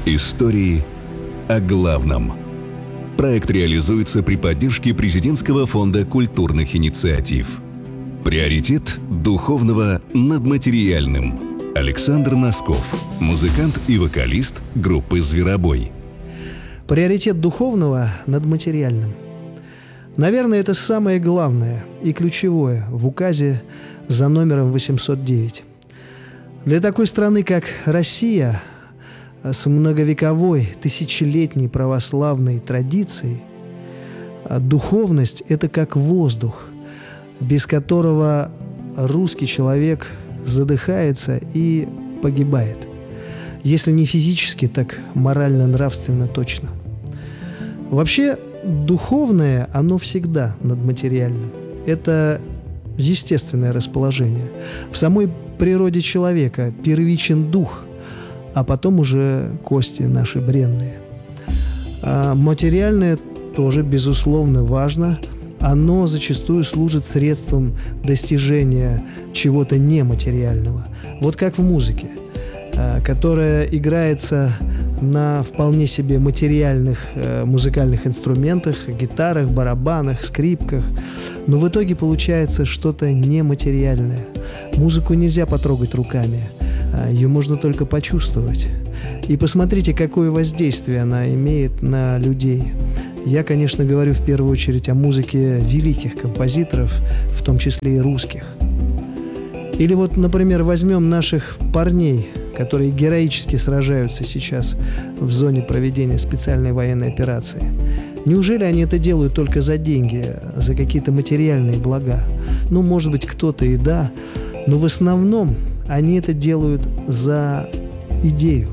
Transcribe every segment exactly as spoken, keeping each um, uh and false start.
Истории о главном. Проект реализуется при поддержке Президентского фонда культурных инициатив. Приоритет духовного над материальным. Александр Носков, музыкант и вокалист группы «Зверобой». Приоритет духовного над материальным. Наверное, это самое главное и ключевое в указе за номером восемьсот девять. Для такой страны, как Россия, с многовековой, тысячелетней православной традицией, духовность – это как воздух, без которого русский человек задыхается и погибает. Если не физически, так морально-нравственно точно. Вообще, духовное, оно всегда над материальным. Это естественное расположение. В самой природе человека первичен дух, а потом уже кости наши бренные. А материальное тоже, безусловно, важно. Оно зачастую служит средством достижения чего-то нематериального. Вот как в музыке, которая играется на вполне себе материальных э, музыкальных инструментах, гитарах, барабанах, скрипках. Но в итоге получается что-то нематериальное. Музыку нельзя потрогать руками, э, ее можно только почувствовать. И посмотрите, какое воздействие она имеет на людей. Я, конечно, говорю в первую очередь о музыке великих композиторов, в том числе и русских. Или вот, например, возьмем наших парней, которые героически сражаются сейчас в зоне проведения специальной военной операции. Неужели они это делают только за деньги, за какие-то материальные блага? Ну, может быть, кто-то и да, но в основном они это делают за идею,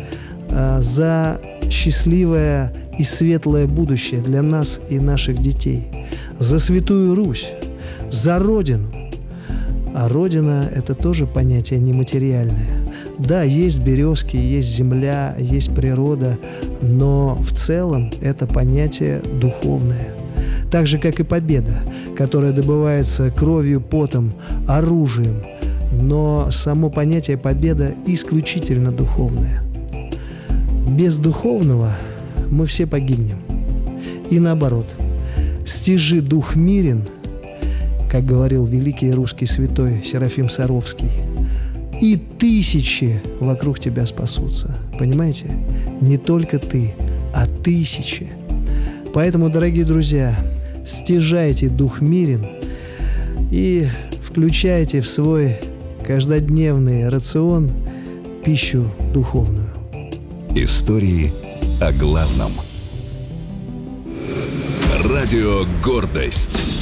за счастливое и светлое будущее для нас и наших детей, за Святую Русь, за Родину. А Родина – это тоже понятие нематериальное. Да, есть березки, есть земля, есть природа, но в целом это понятие духовное. Так же, как и победа, которая добывается кровью, потом, оружием, но само понятие победа исключительно духовное. Без духовного мы все погибнем. И наоборот, стяжи дух мирен, как говорил великий русский святой Серафим Саровский, и тысячи вокруг тебя спасутся. Понимаете? Не только ты, а тысячи. Поэтому, дорогие друзья, стяжайте дух мирен и включайте в свой каждодневный рацион пищу духовную. Истории о главном. Радио «Гордость».